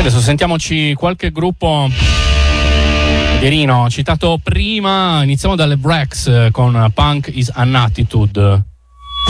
Adesso sentiamoci qualche gruppo Pierino citato prima. Iniziamo dalle Breaks con Punk is an Attitude.